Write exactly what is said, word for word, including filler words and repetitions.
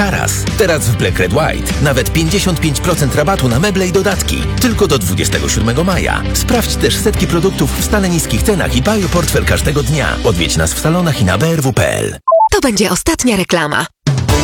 taras. Teraz w Black Red White nawet pięćdziesiąt pięć procent rabatu na meble i dodatki. Tylko do dwudziestego siódmego maja. Sprawdź też setki produktów w stale niskich cenach i bioportfel każdego dnia. Odwiedź nas w salonach i na b r w kropka p l. To będzie ostatnia reklama.